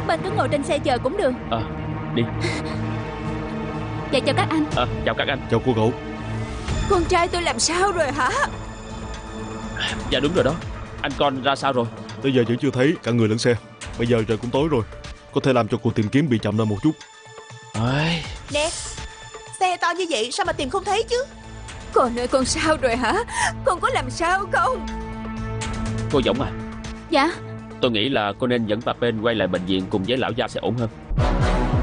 bên cứ ngồi trên xe chờ cũng được. Đi. Dạ chào các anh. Chào các anh. Chào cô cậu. Con trai tôi làm sao rồi hả? Dạ đúng rồi đó. Anh con ra sao rồi? Tới giờ vẫn chưa thấy cả người lẫn xe. Bây giờ trời cũng tối rồi, có thể làm cho cuộc tìm kiếm bị chậm lại một chút. Nè, xe to như vậy sao mà tìm không thấy chứ? Con ơi, con sao rồi hả? Con có làm sao không? Cô Dõng à, Dạ. tôi nghĩ là cô nên dẫn bà Ben quay lại bệnh viện cùng với lão gia sẽ ổn hơn.